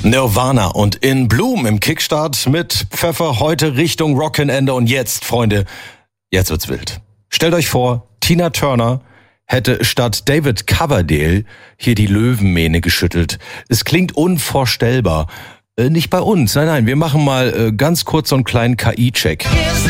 Nirvana und In Bloom im Kickstart mit Pfeffer heute Richtung Rockenende. Und jetzt, Freunde, jetzt wird's wild. Stellt euch vor, Tina Turner hätte statt David Coverdale hier die Löwenmähne geschüttelt. Es klingt unvorstellbar. Nicht bei uns, nein, wir machen mal ganz kurz so einen kleinen KI-Check.